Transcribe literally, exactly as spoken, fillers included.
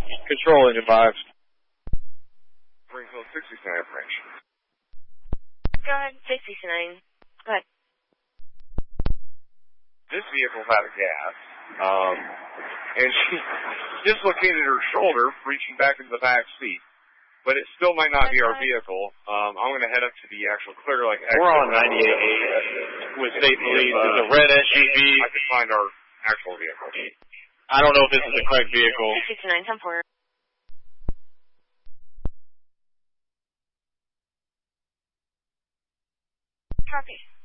Control engine five. Springfield sixty-nine information. Go ahead, sixty-nine. Go ahead. This vehicle's out of gas, um, and she dislocated her shoulder reaching back into the back seat. But it still might not be our vehicle. Um, I'm going to head up to the actual Clear Lake exit. We're on ninety-eight eight with state police. It's a red S U V. I could find our actual vehicle. I don't know if this is the correct vehicle. sixty-nine, ten four. Copy.